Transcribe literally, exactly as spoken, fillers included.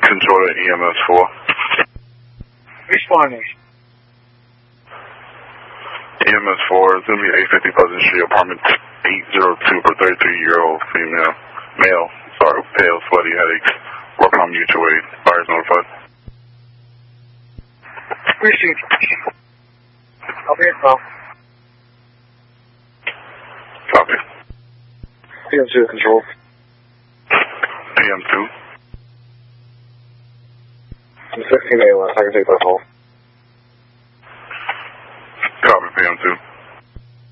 Control to E M S four. Responding. E M S four is going to be eight fifty Pleasant Street, apartment eight oh two for thirty-three-year-old female, male, sorry, pale, sweaty headaches. Working on mutual aid. Fires notified. Received. I'll be at call. Copy. P M two control. P M two. I'm fifteen A L S. I can take that call.